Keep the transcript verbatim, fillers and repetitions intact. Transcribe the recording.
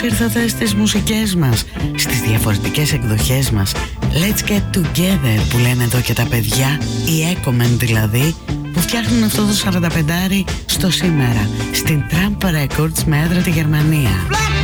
ήρθατε στις μουσικές μας, στις διαφορετικές εκδοχές μας. Let's get together που λένε εδώ και τα παιδιά, οι Ecomen δηλαδή, που φτιάχνουν αυτό το σαρανταπεντάρι στο σήμερα, στην Tramp Records με έδρα τη Γερμανία.